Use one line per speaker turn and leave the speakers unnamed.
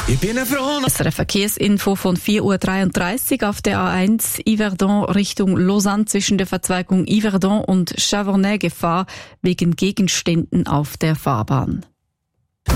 Ich bin froh.
Das ist eine Verkehrsinfo von 4.33 Uhr auf der A1 Yverdon Richtung Lausanne zwischen der Verzweigung Yverdon und Chavornay Gefahr wegen Gegenständen auf der Fahrbahn.